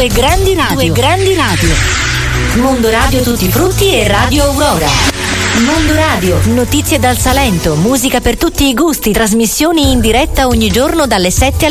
Due grandi radio. Mondo Radio Tutti i Frutti e Radio Aurora. Mondo Radio, notizie dal Salento, musica per tutti i gusti, trasmissioni in diretta ogni giorno dalle 7